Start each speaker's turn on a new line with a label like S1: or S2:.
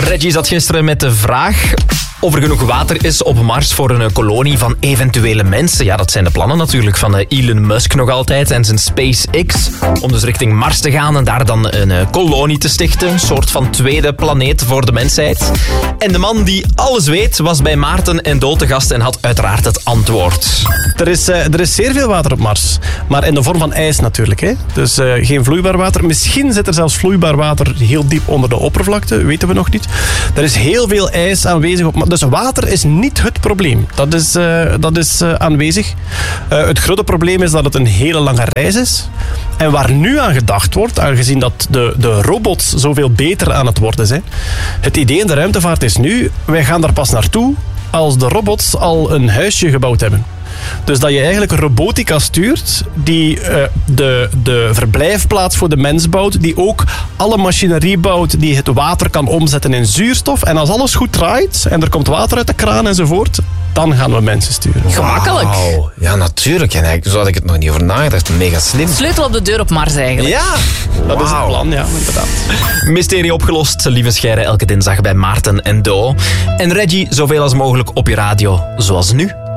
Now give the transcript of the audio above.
S1: Reggie zat gisteren met de vraag of er genoeg water is op Mars voor een kolonie van eventuele mensen. Ja, dat zijn de plannen natuurlijk van Elon Musk nog altijd en zijn SpaceX. Om dus richting Mars te gaan en daar dan een kolonie te stichten. Een soort van tweede planeet voor de mensheid. En de man die alles weet was bij Maarten en Do te gast en had uiteraard het antwoord.
S2: Er is zeer veel water op Mars. Maar in de vorm van ijs natuurlijk. Hè? Dus geen vloeibaar water. Misschien zit er zelfs vloeibaar water heel diep onder de oppervlakte. Weten we nog niet. Er is heel veel ijs aanwezig op Mars. Dus water is niet het probleem. Dat is aanwezig. Het grote probleem is dat het een hele lange reis is. En waar nu aan gedacht wordt, aangezien dat de robots zoveel beter aan het worden zijn. Het idee in de ruimtevaart is nu, wij gaan daar pas naartoe als de robots al een huisje gebouwd hebben. Dus dat je eigenlijk robotica stuurt die de verblijfplaats voor de mens bouwt, die ook alle machinerie bouwt die het water kan omzetten in zuurstof. En als alles goed draait en er komt water uit de kraan enzovoort, dan gaan we mensen sturen.
S3: Gemakkelijk. Wow. Ja, natuurlijk. En eigenlijk, zo had ik het nog niet over nagedacht. Mega slim.
S4: Sleutel op de deur op Mars eigenlijk.
S3: Ja,
S2: dat is het plan, ja, inderdaad.
S1: Mysterie opgelost, lieve Scheire, elke dinsdag bij Maarten en Do. En Reggie, zoveel als mogelijk op je radio, zoals nu.